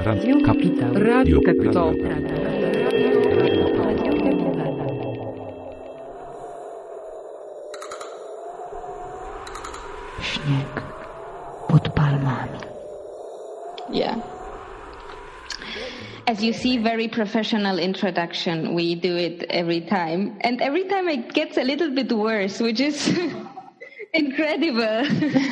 Radio Capital. Radio Capital. Śnieg pod palmami. Yeah. As you see, very professional introduction. We do it every time. And every time it gets a little bit worse, which is incredible.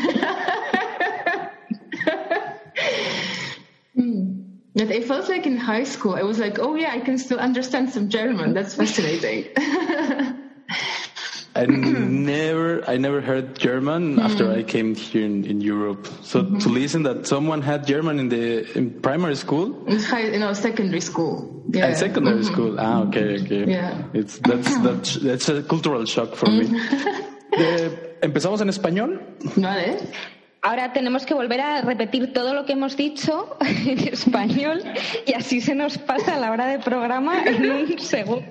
It felt like in high school. I was like, oh yeah, I can still understand some German. That's fascinating. I never heard German after I came here in Europe. So to listen that someone had German in primary school, secondary school. Yeah. And secondary school. Okay. Yeah. That's a cultural shock for me. ¿Empezamos en español? Vale. Ahora tenemos que volver a repetir todo lo que hemos dicho en español y así se nos pasa la hora de programa en un segundo.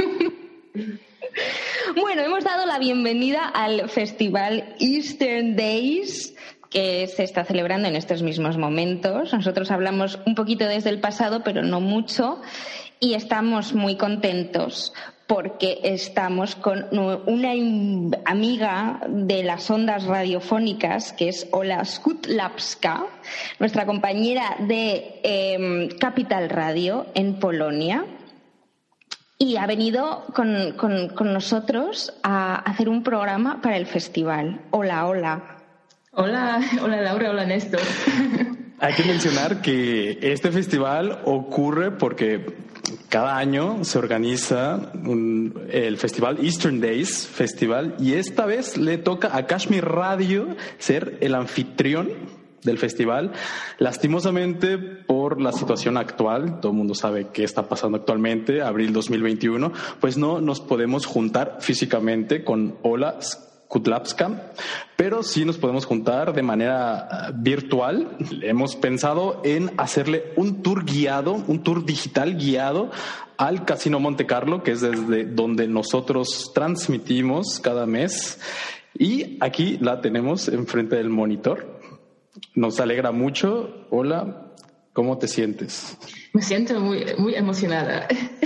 Bueno, hemos dado la bienvenida al festival Eastern Days, que se está celebrando en estos mismos momentos. Nosotros hablamos un poquito desde el pasado, pero no mucho, y estamos muy contentos porque estamos con una amiga de las ondas radiofónicas, que es Ola Skutłapska, nuestra compañera de Capital Radio en Polonia. Y ha venido con nosotros a hacer un programa para el festival. Hola. Hola Laura, hola Néstor. Hay que mencionar que este festival ocurre porque cada año se organiza el festival Eastern Days Festival y esta vez le toca a Kashmir Radio ser el anfitrión del festival. Lastimosamente, por la situación actual, todo el mundo sabe qué está pasando actualmente, abril 2021, pues no nos podemos juntar físicamente con Ola Skutłapska, pero sí nos podemos juntar de manera virtual. Hemos pensado en hacerle un tour digital guiado al Casino Monte Carlo, que es desde donde nosotros transmitimos cada mes. Y aquí la tenemos enfrente del monitor. Nos alegra mucho. Hola, ¿cómo te sientes? Me siento muy emocionada.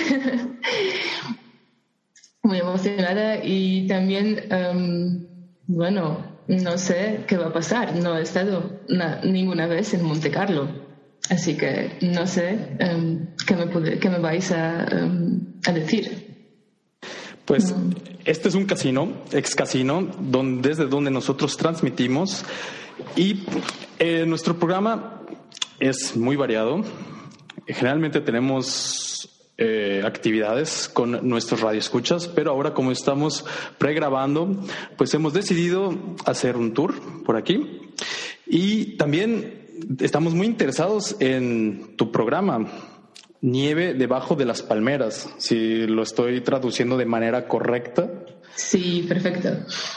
Muy emocionada y también, no sé qué va a pasar. No he estado ninguna vez en Monte Carlo, así que no sé qué me vais a decir. Pues este es un casino, ex casino, desde donde nosotros transmitimos. Y nuestro programa es muy variado. Generalmente tenemos actividades con nuestros radioescuchas, pero ahora como estamos pregrabando, pues hemos decidido hacer un tour por aquí. Y también estamos muy interesados en tu programa, Nieve debajo de las palmeras, si lo estoy traduciendo de manera correcta. Sí, perfecto.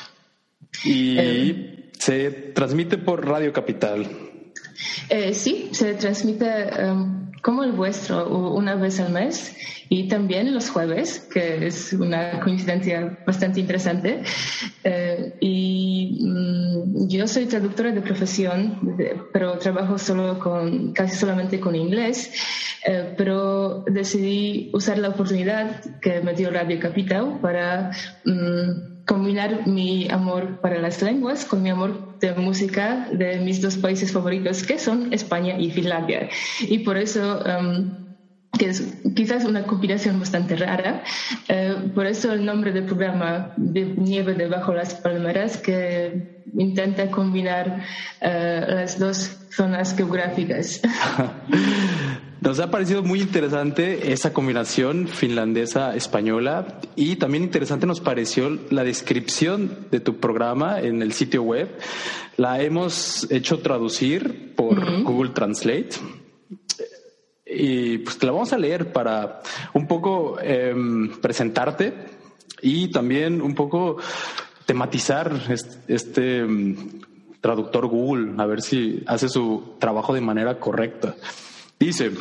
Y se transmite por Radio Capital. Sí, se transmite como el vuestro una vez al mes y también los jueves, que es una coincidencia bastante interesante. Yo soy traductora de profesión, pero trabajo casi solamente con inglés, pero decidí usar la oportunidad que me dio Radio Capital para combinar mi amor para las lenguas con mi amor de música de mis dos países favoritos, que son España y Finlandia. Y por eso, que es quizás una combinación bastante rara, por eso el nombre del programa de Nieve debajo de las palmeras, que intenta combinar las dos zonas geográficas. Nos ha parecido muy interesante esa combinación finlandesa-española y también interesante nos pareció la descripción de tu programa en el sitio web. La hemos hecho traducir por Google Translate y pues te la vamos a leer para un poco presentarte y también un poco tematizar este traductor Google, a ver si hace su trabajo de manera correcta. Dice: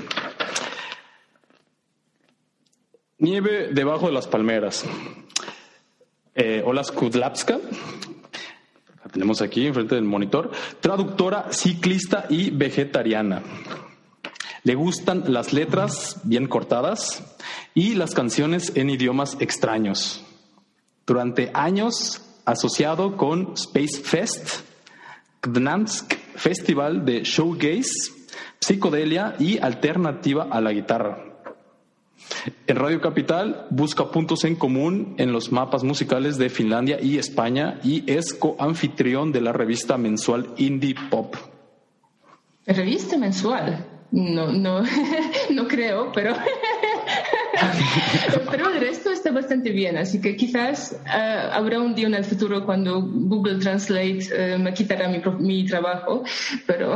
Nieve debajo de las palmeras. Ola Skutłapska, la tenemos aquí enfrente del monitor, traductora, ciclista y vegetariana. Le gustan las letras bien cortadas y las canciones en idiomas extraños. Durante años asociado con Space Fest, Gdansk Festival de Showgaze, psicodelia y alternativa a la guitarra. En Radio Capital busca puntos en común en los mapas musicales de Finlandia y España y es coanfitrión de la revista mensual Indie Pop. ¿Revista mensual? No creo, pero el resto está bastante bien, así que quizás habrá un día en el futuro cuando Google Translate me quitará mi trabajo, pero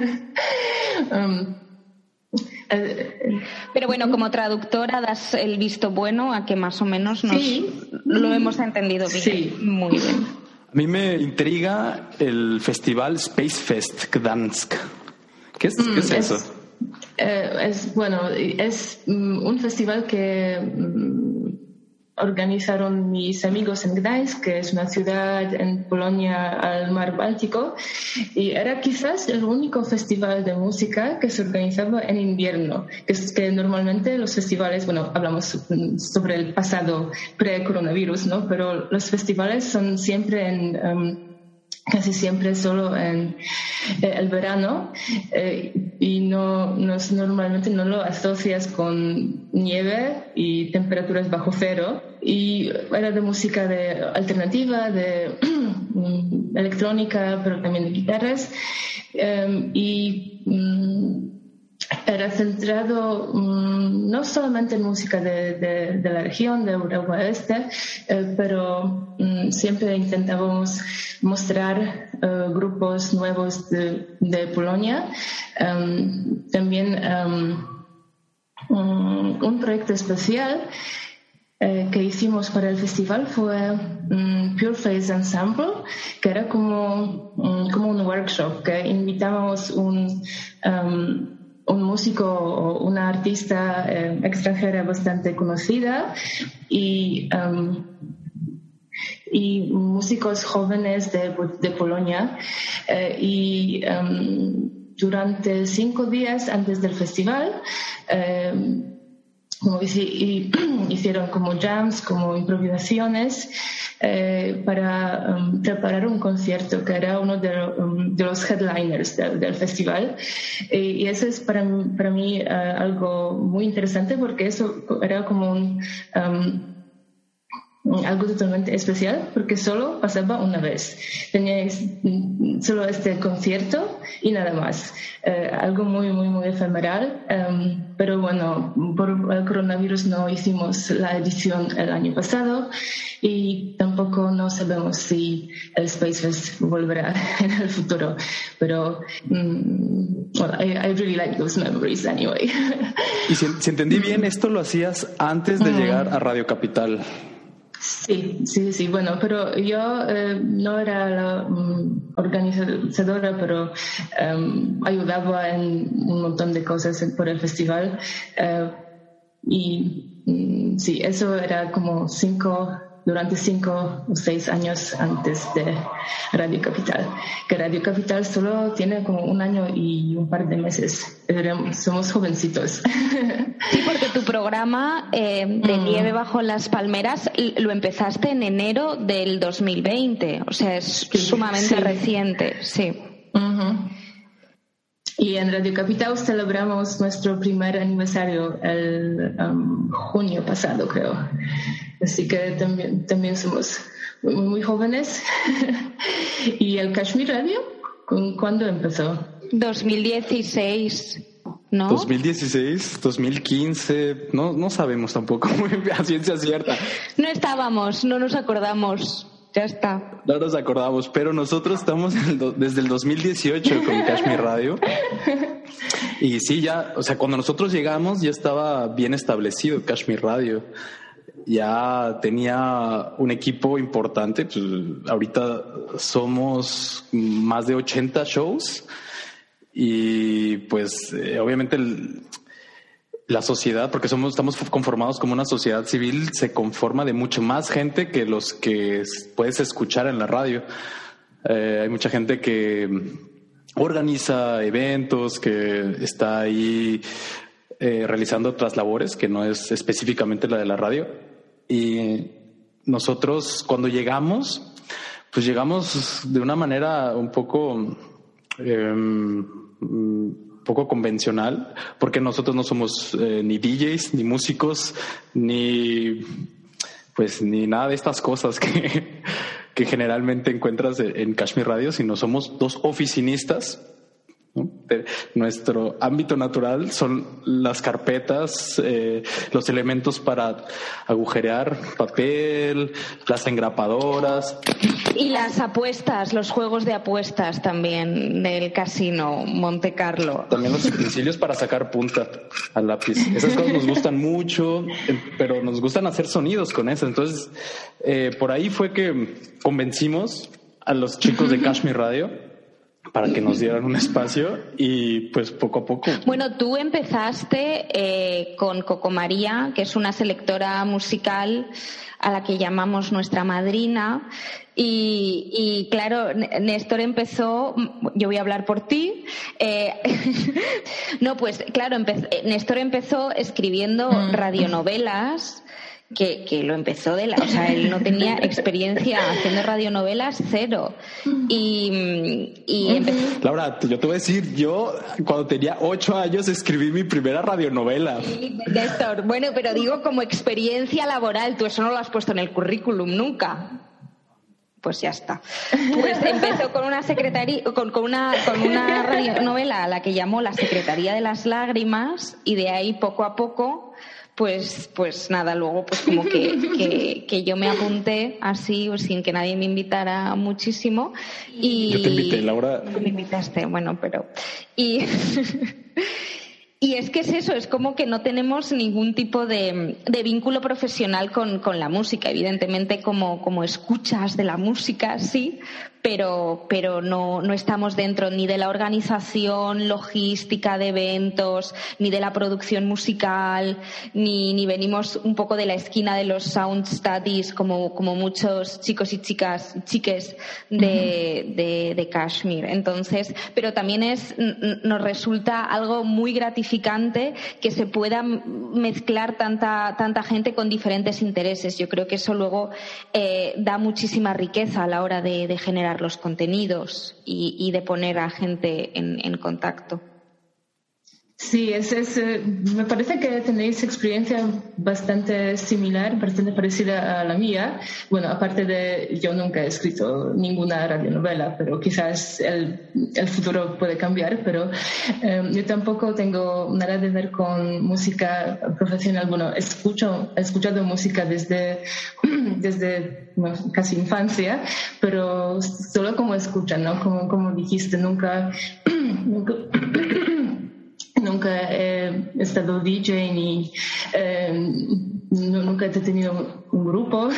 pero bueno, como traductora das el visto bueno a que más o menos sí, lo hemos entendido bien. Sí. Muy bien. A mí me intriga el festival Space Fest Gdansk. ¿Qué es eso? Es un festival que organizaron mis amigos en Gdańsk, que es una ciudad en Polonia al mar Báltico, y era quizás el único festival de música que se organizaba en invierno, que normalmente los festivales, hablamos sobre el pasado pre-coronavirus, ¿no? Pero los festivales son siempre casi siempre solo en el verano y normalmente no lo asocias con nieve y temperaturas bajo cero, y era de música de alternativa, de electrónica, pero también de guitarras, y era centrado no solamente en música de la región de Europa Este, pero siempre intentábamos mostrar grupos nuevos de Polonia. También un proyecto especial que hicimos para el festival fue Pure Face Ensemble, que era como un workshop, que invitamos un músico o una artista extranjera bastante conocida y músicos jóvenes de Polonia, y durante 5 días antes del festival hicieron como jams, como improvisaciones para preparar un concierto que era uno de los headliners del festival, y eso es para mí algo muy interesante, porque eso era como algo totalmente especial, porque solo pasaba una vez. Teníais solo este concierto y nada más. Algo muy, muy, muy efemeral. Pero bueno, por el coronavirus no hicimos la edición el año pasado y tampoco no sabemos si el Space Fest volverá en el futuro. Pero I really like those memories anyway. Y si entendí bien, esto lo hacías antes de llegar a Radio Capital. Sí, bueno, pero yo no era la organizadora, pero ayudaba en un montón de cosas por el festival, y sí, eso era como durante 5 o 6 años antes de Radio Capital, que Radio Capital solo tiene como 1 año y un par de meses. Somos jovencitos. Sí, porque tu programa de Nieve bajo las palmeras lo empezaste en enero del 2020, o sea, es sumamente reciente, sí. Uh-huh. Y en Radio Capital celebramos nuestro primer aniversario el junio pasado, creo. Así que también somos muy, muy jóvenes. ¿Y el Kashmir Radio? ¿Cuándo empezó? 2016, ¿no? 2016, 2015, no sabemos tampoco muy bien a ciencia cierta. No estábamos, no nos acordamos. Ya está. No nos acordamos, pero nosotros estamos desde el 2018 con Kashmir Radio. Y sí, ya, o sea, cuando nosotros llegamos ya estaba bien establecido Kashmir Radio. Ya tenía un equipo importante. Pues, ahorita somos más de 80 shows. Y pues obviamente la sociedad, porque estamos conformados como una sociedad civil, se conforma de mucho más gente que los que puedes escuchar en la radio. Hay mucha gente que organiza eventos, que está ahí realizando otras labores, que no es específicamente la de la radio. Y nosotros cuando llegamos, pues llegamos de una manera un poco convencional, porque nosotros no somos ni DJs, ni músicos, ni nada de estas cosas que generalmente encuentras en Kashmir Radio, sino somos dos oficinistas, ¿no? Nuestro ámbito natural son las carpetas, los elementos para agujerear papel, las engrapadoras. Y las apuestas, los juegos de apuestas también del casino Monte Carlo. También los utensilios para sacar punta al lápiz. Esas cosas nos gustan mucho, pero nos gustan hacer sonidos con eso. Entonces, por ahí fue que convencimos a los chicos de Kashmir Radio para que nos dieran un espacio y pues poco a poco. Bueno, tú empezaste con Coco María, que es una selectora musical a la que llamamos nuestra madrina. Y claro, Néstor empezó, yo voy a hablar por ti, no, pues claro, Néstor empezó escribiendo radionovelas, que lo empezó o sea, él no tenía experiencia haciendo radionovelas, cero. Y empezó... Laura, yo te voy a decir, yo cuando tenía 8 años escribí mi primera radionovela. Néstor, bueno, pero digo como experiencia laboral, tú eso no lo has puesto en el currículum nunca. Pues ya está. Pues empezó con una secretaría, con una radionovela a la que llamó La Secretaría de las Lágrimas, y de ahí poco a poco pues nada, luego pues como que yo me apunté así sin que nadie me invitara muchísimo. Y yo te invité, Laura. Tú me invitaste, bueno, pero... Y es que es eso, es como que no tenemos ningún tipo de vínculo profesional con la música. Evidentemente como escuchas de la música, sí, pero no estamos dentro ni de la organización logística de eventos, ni de la producción musical, ni venimos un poco de la esquina de los sound studies como muchos chicos y chiques de Kashmir. Entonces, pero también nos resulta algo muy gratificante que se pueda mezclar tanta gente con diferentes intereses. Yo creo que eso luego da muchísima riqueza a la hora de generar los contenidos y de poner a gente en contacto. Sí, me parece que tenéis experiencia bastante similar, bastante parecida a la mía. Bueno, aparte de, yo nunca he escrito ninguna radionovela, pero quizás el futuro puede cambiar, pero yo tampoco tengo nada de ver con música profesional. Bueno, he escuchado música desde bueno, casi infancia, pero solo como escucha, ¿no? Como dijiste, nunca he estado DJ ni nunca he tenido un grupo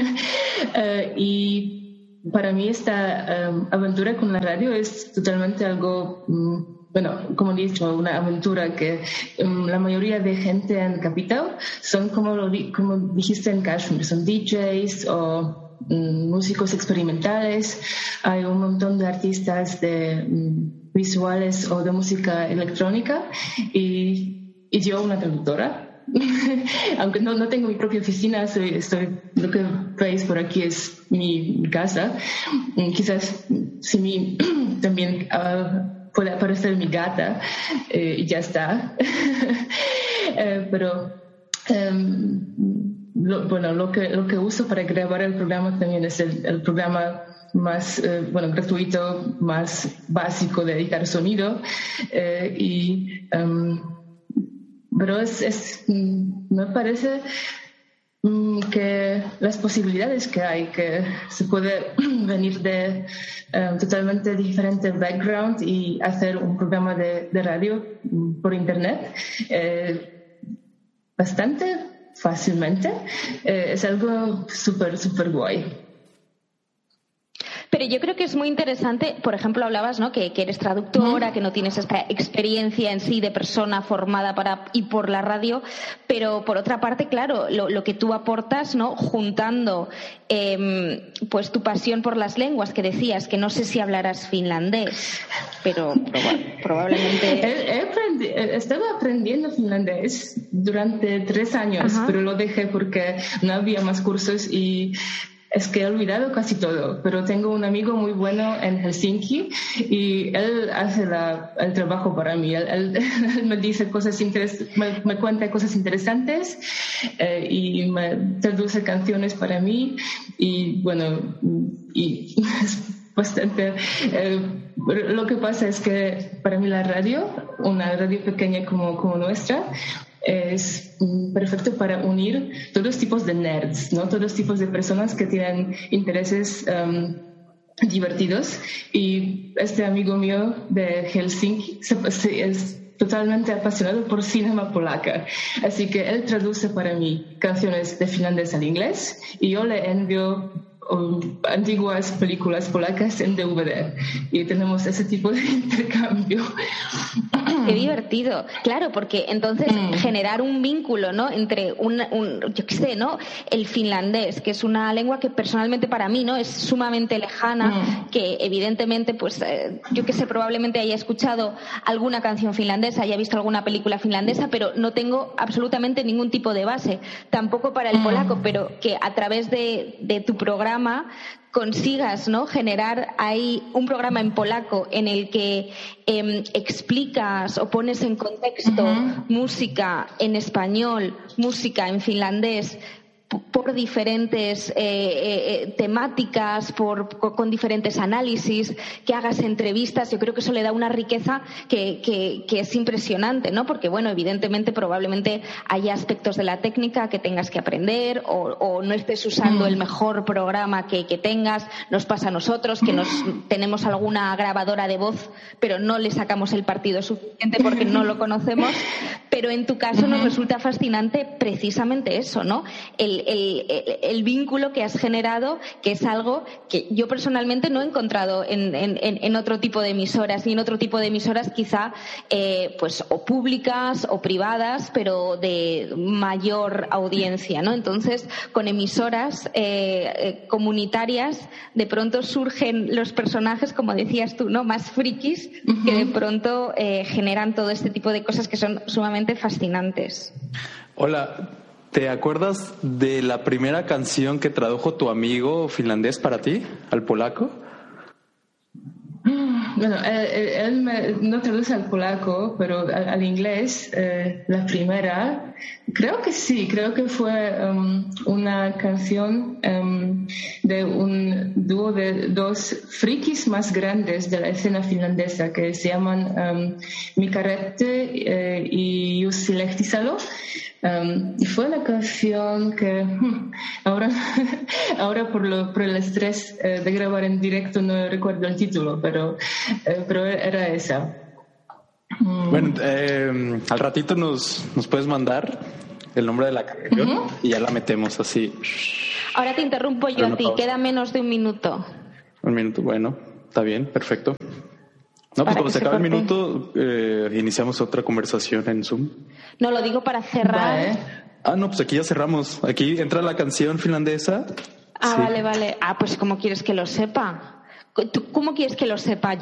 y para mí esta aventura con la radio es totalmente algo, bueno, como he dicho, una aventura que la mayoría de gente en Capital son como dijiste en Kashmir, son DJs o músicos experimentales. Hay un montón de artistas de visuales o de música electrónica y yo una traductora. Aunque no tengo mi propia oficina, lo que veis por aquí es mi casa. Quizás también puede aparecer mi gata y ya está. Pero lo que uso para grabar el programa también es el programa más gratuito, más básico de editar sonido pero me parece que las posibilidades que hay, que se puede venir de totalmente diferente background y hacer un programa de radio por internet bastante fácilmente, es algo súper guay. Pero yo creo que es muy interesante, por ejemplo, hablabas, ¿no?, que eres traductora, que no tienes esta experiencia en sí de persona formada para y por la radio, pero por otra parte, claro, lo que tú aportas, ¿no?, juntando pues tu pasión por las lenguas, que decías que no sé si hablarás finlandés, pero probablemente... Estaba aprendiendo finlandés durante 3 años, pero lo dejé porque no había más cursos y es que he olvidado casi todo. Pero tengo un amigo muy bueno en Helsinki y él hace el trabajo para mí. Él me dice me cuenta cosas interesantes y me traduce canciones para mí y bueno, y bastante. Lo que pasa es que para mí la radio, una radio pequeña como nuestra, es perfecto para unir todos los tipos de nerds, ¿no? Todos los tipos de personas que tienen intereses divertidos. Y este amigo mío de Helsinki es totalmente apasionado por cinema polaca. Así que él traduce para mí canciones de finlandés al inglés y yo le envío antiguas películas polacas en DVD y tenemos ese tipo de intercambio. Qué divertido, claro, porque entonces generar un vínculo, ¿no?, entre yo qué sé, ¿no?, el finlandés, que es una lengua que personalmente para mí, ¿no?, es sumamente lejana, que evidentemente, pues yo qué sé, probablemente haya escuchado alguna canción finlandesa, haya visto alguna película finlandesa, pero no tengo absolutamente ningún tipo de base, tampoco para el polaco, pero que a través de tu programa consigas, ¿no?, generar ahí un programa en polaco en el que explicas o pones en contexto música en español, música en finlandés, por diferentes temáticas, con diferentes análisis, que hagas entrevistas. Yo creo que eso le da una riqueza que es impresionante, ¿no? Porque, bueno, evidentemente, probablemente haya aspectos de la técnica que tengas que aprender o no estés usando el mejor programa que tengas. Nos pasa a nosotros que tenemos alguna grabadora de voz, pero no le sacamos el partido suficiente porque no lo conocemos. Pero en tu caso nos resulta fascinante precisamente eso, ¿no? El vínculo que has generado, que es algo que yo personalmente no he encontrado en otro tipo de emisoras, y en otro tipo de emisoras quizá pues o públicas o privadas, pero de mayor audiencia, ¿no? Entonces, con emisoras comunitarias, de pronto surgen los personajes, como decías tú, ¿no?, más frikis, que de pronto generan todo este tipo de cosas que son sumamente fascinantes. Hola, ¿te acuerdas de la primera canción que tradujo tu amigo finlandés para ti, al polaco? Bueno, él no traduce al polaco, pero al inglés, la primera, creo que sí, creo que fue una canción de un dúo de 2 frikis más grandes de la escena finlandesa que se llaman Mika Rette y Jussi Lehtisalo. Y fue una canción que ahora por el estrés de grabar en directo no recuerdo el título, pero era esa. Bueno, al ratito nos puedes mandar el nombre de la canción y ya la metemos así. Ahora te interrumpo yo a ti, queda menos de 1 minuto. 1 minuto, bueno, está bien, perfecto. No, pues cuando se acabe el minuto, iniciamos otra conversación en Zoom. No, lo digo para cerrar. Vale. No, pues aquí ya cerramos. Aquí entra la canción finlandesa. Sí. Vale. Pues ¿cómo quieres que lo sepa? ¿Cómo quieres que lo sepa